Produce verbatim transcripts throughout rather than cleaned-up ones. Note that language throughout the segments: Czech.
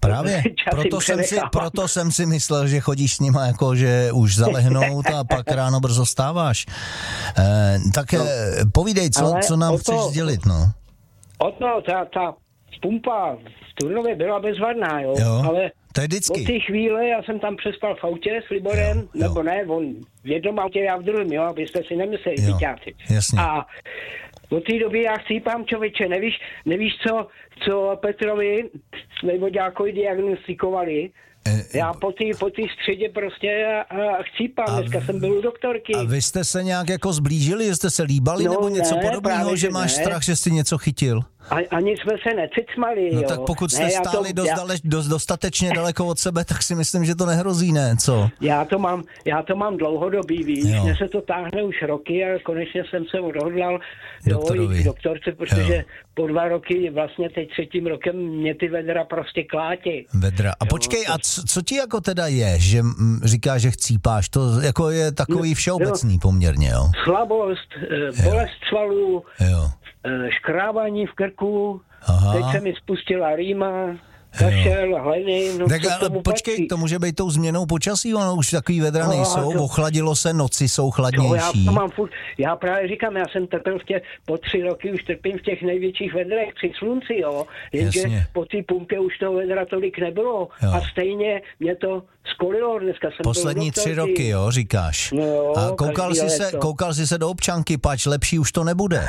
Právě, proto jsem, si, proto jsem si myslel, že chodíš s nima jako, že už zalehnout a pak ráno brzo stáváš. Eh, tak no, povídej, co, co nám chceš to, sdělit, no? O to, ta, ta pumpa v Turnově byla bezvadná, jo, jo ale to je vždycky. od té chvíle já jsem tam přespal v autě s Liborem, jo, jo. nebo ne, on v jednom autě, já v druhém, jo, abyste si nemysleli, vyťáci. A od té doby já chcípám, člověče, nevíš, nevíš co, co Petrovi nebo Dělákovi diagnostikovali. Já po té po středě prostě a, a chcípám, dneska jsem byl u doktorky. A vy jste se nějak jako zblížili, jste se líbali, no, nebo něco ne, podobného, že máš ne. strach, že jsi něco chytil? A, ani jsme se necicmali, no, jo. tak pokud jste ne, stáli to, dost, já... dale, dost, dostatečně daleko od sebe, tak si myslím, že to nehrozí, ne? Co? Já to mám, já to mám dlouhodobý, víš, mně se to táhne už roky a konečně jsem se odhodlal Doktorovi. k doktorce, protože jo. po dva roky, vlastně teď třetím rokem, mě ty vedra prostě klátí. Vedra. A jo, počkej, to... a co, co ti jako teda je, že m, říkáš, že chcípáš? To jako je takový všeobecný poměrně, jo? Slabost, bolest svalů, škrábání v krku. Aha. Teď se mi spustila rýma, kašel, hleny, no tak, co ale počkej, patří? To může být tou změnou počasí, ono už takový vedra no, nejsou, to... ochladilo se, noci jsou chladnější. Já, mám furt, já právě říkám, já jsem trpěl v těch, po tři roky už trpím v těch největších vedrech při slunci, jo, jenže po té pumpě už toho vedra tolik nebylo jo. a stejně mě to skolilo, dneska jsem poslední byl tři roky, jo, říkáš. No, jo, a koukal jsi, se, koukal jsi se do občanky, pač lepší už to nebude.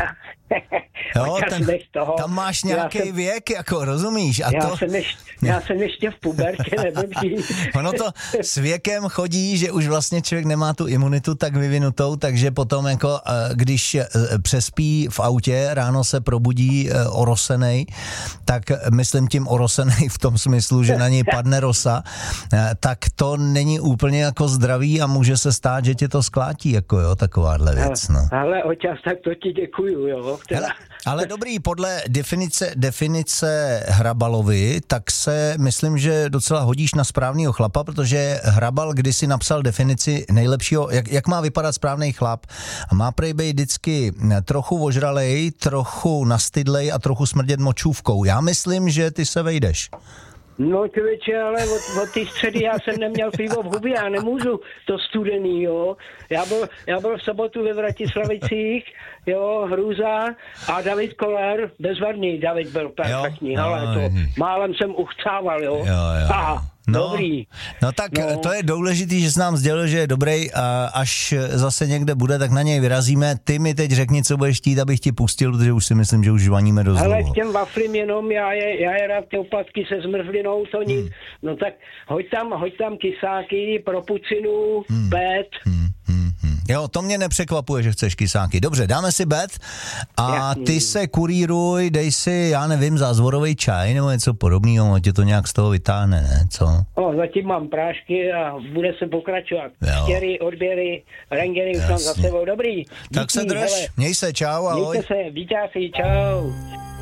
Jo, ten, tam máš nějaký jsem, věk, jako rozumíš? A já, to, jsem ještě, já jsem ještě v pubertě, neblbý. Ono to s věkem chodí, že už vlastně člověk nemá tu imunitu tak vyvinutou, takže potom jako, když přespí v autě, ráno se probudí orosenej, tak myslím tím orosenej v tom smyslu, že na něj padne rosa, tak to není úplně jako zdravý a může se stát, že tě to sklátí, jako jo, takováhle věc, no. Ale oťas, tak to ti děkuju, jo. Hele, ale dobrý, podle definice, definice Hrabalovi, tak se myslím, že docela hodíš na správného chlapa, protože Hrabal kdysi napsal definici nejlepšího, jak, jak má vypadat správný chlap. Má prej být vždycky trochu ožralej, trochu nastydlej a trochu smrdět močůvkou. Já myslím, že ty se vejdeš. No člověče, ale od, od té středy já jsem neměl pivo v hubě, já nemůžu to studený, jo. Já byl, já byl v sobotu ve Vratislavicích, jo, Hrůza a David Koller, bezvadný David byl perfektní, ale no, to málem jsem uchcával, jo. jo, jo. Aha. No, dobrý. No tak no. To je důležitý, že jsi nám sdělil, že je dobrý a až zase někde bude, tak na něj vyrazíme. Ty mi teď řekni, co budeš chtít, abych ti pustil, protože už si myslím, že už žvaníme dost dlouho. Ale k těm waflím jenom, já je, já je rád ty oplatky se zmrzlinou, to nic. Hmm. No tak hoď tam, hoď tam kysáky, pro pucinu, hmm. bet. Hmm. Hmm. Jo, to mě nepřekvapuje, že chceš kysáky. Dobře, dáme si bet a ty se kuríruj, dej si, já nevím, zázvorový čaj nebo něco podobného, tě to nějak z toho vytáhne, ne? Co? O, zatím mám prášky a bude se pokračovat. Štěry, odběry, rengeny už tam za sebou. Dobrý. Tak díky, se drž, hele. Měj se, čau, ahoj. Mějte se, vítáci, čau.